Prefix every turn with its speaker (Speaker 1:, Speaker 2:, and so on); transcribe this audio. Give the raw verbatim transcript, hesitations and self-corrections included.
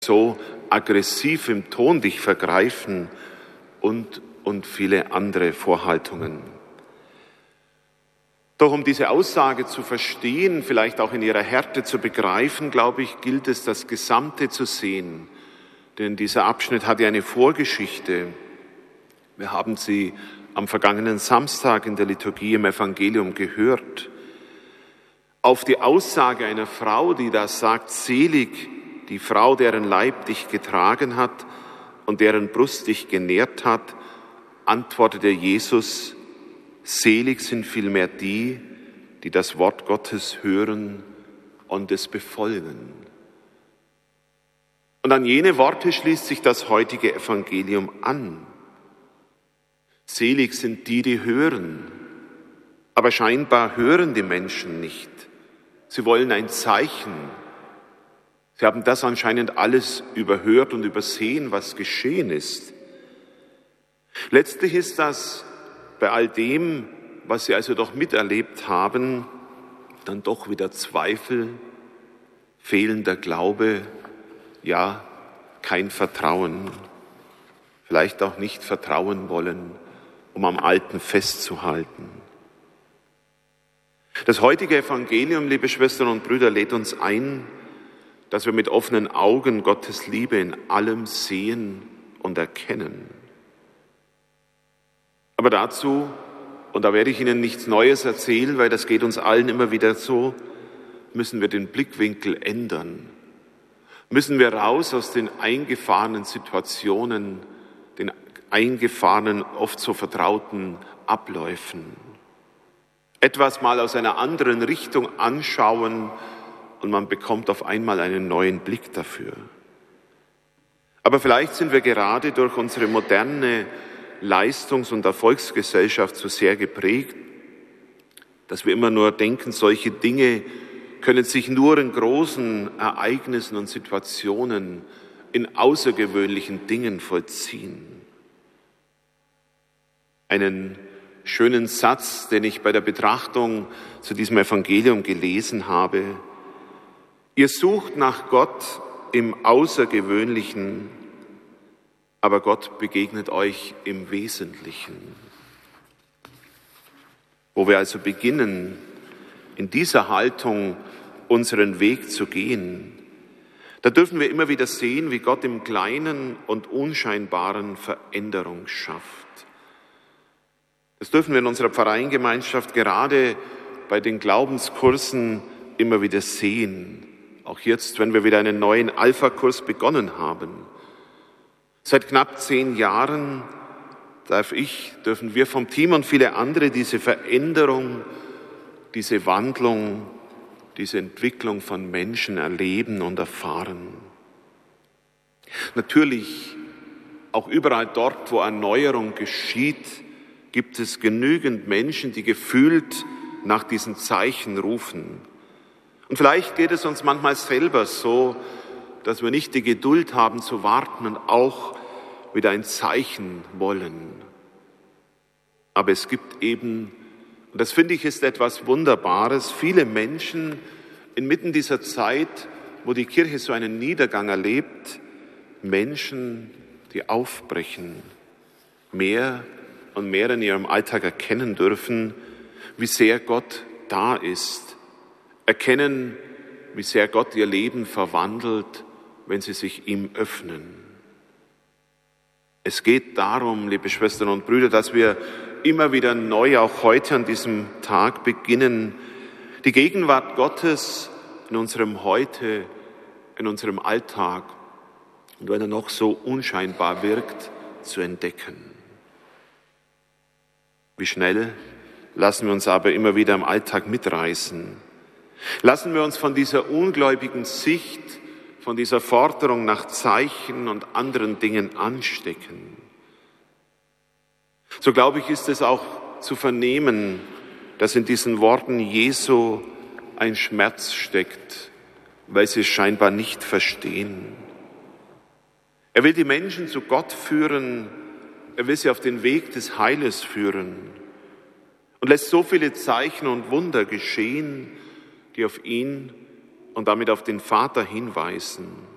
Speaker 1: so aggressiv im Ton dich vergreifen und, und viele andere Vorhaltungen. Doch um diese Aussage zu verstehen, vielleicht auch in ihrer Härte zu begreifen, glaube ich, gilt es, das Gesamte zu sehen. Denn dieser Abschnitt hat ja eine Vorgeschichte. Wir haben sie am vergangenen Samstag in der Liturgie im Evangelium gehört. Auf die Aussage einer Frau, die da sagt, selig die Frau, deren Leib dich getragen hat und deren Brust dich genährt hat, antwortete Jesus, selig sind vielmehr die, die das Wort Gottes hören und es befolgen. Und an jene Worte schließt sich das heutige Evangelium an. Selig sind die, die hören, aber scheinbar hören die Menschen nicht. Sie wollen ein Zeichen. Sie haben das anscheinend alles überhört und übersehen, was geschehen ist. Letztlich ist das bei all dem, was sie also doch miterlebt haben, dann doch wieder Zweifel, fehlender Glaube, ja, kein Vertrauen, vielleicht auch nicht vertrauen wollen, um am Alten festzuhalten. Das heutige Evangelium, liebe Schwestern und Brüder, lädt uns ein, dass wir mit offenen Augen Gottes Liebe in allem sehen und erkennen. Aber dazu, und da werde ich Ihnen nichts Neues erzählen, weil das geht uns allen immer wieder so, müssen wir den Blickwinkel ändern. Müssen wir raus aus den eingefahrenen Situationen, den eingefahrenen, oft so vertrauten Abläufen. Etwas mal aus einer anderen Richtung anschauen und man bekommt auf einmal einen neuen Blick dafür. Aber vielleicht sind wir gerade durch unsere moderne Leistungs- und Erfolgsgesellschaft so sehr geprägt, dass wir immer nur denken, solche Dinge können sich nur in großen Ereignissen und Situationen, in außergewöhnlichen Dingen vollziehen. Einen schönen Satz, den ich bei der Betrachtung zu diesem Evangelium gelesen habe. Ihr sucht nach Gott im Außergewöhnlichen, aber Gott begegnet euch im Wesentlichen. Wo wir also beginnen, in dieser Haltung unseren Weg zu gehen, da dürfen wir immer wieder sehen, wie Gott im Kleinen und Unscheinbaren Veränderung schafft. Das dürfen wir in unserer Pfarreiengemeinschaft gerade bei den Glaubenskursen immer wieder sehen. Auch jetzt, wenn wir wieder einen neuen Alpha-Kurs begonnen haben. Seit knapp zehn Jahren darf ich, dürfen wir vom Team und viele andere diese Veränderung, diese Wandlung, diese Entwicklung von Menschen erleben und erfahren. Natürlich, auch überall dort, wo Erneuerung geschieht, gibt es genügend Menschen, die gefühlt nach diesen Zeichen rufen. Und vielleicht geht es uns manchmal selber so, dass wir nicht die Geduld haben zu warten und auch wieder ein Zeichen wollen. Aber es gibt eben, und das finde ich ist etwas Wunderbares, viele Menschen inmitten dieser Zeit, wo die Kirche so einen Niedergang erlebt, Menschen, die aufbrechen, mehr und mehr in ihrem Alltag erkennen dürfen, wie sehr Gott da ist, erkennen, wie sehr Gott ihr Leben verwandelt, wenn sie sich ihm öffnen. Es geht darum, liebe Schwestern und Brüder, dass wir immer wieder neu, auch heute an diesem Tag beginnen, die Gegenwart Gottes in unserem Heute, in unserem Alltag und wenn er noch so unscheinbar wirkt, zu entdecken. Wie schnell lassen wir uns aber immer wieder im Alltag mitreißen. Lassen wir uns von dieser ungläubigen Sicht, von dieser Forderung nach Zeichen und anderen Dingen anstecken. So glaube ich, ist es auch zu vernehmen, dass in diesen Worten Jesu ein Schmerz steckt, weil sie es scheinbar nicht verstehen. Er will die Menschen zu Gott führen, er will sie auf den Weg des Heiles führen und lässt so viele Zeichen und Wunder geschehen, die auf ihn und damit auf den Vater hinweisen.